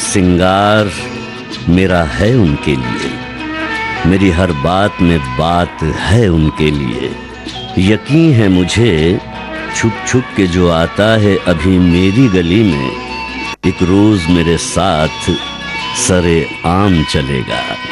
सिंगार मेरा है उनके लिए, मेरी हर बात में बात है उनके लिए। यकीन है मुझे छुप छुप के जो आता है अभी मेरी गली में, एक रोज मेरे साथ सरे आम चलेगा।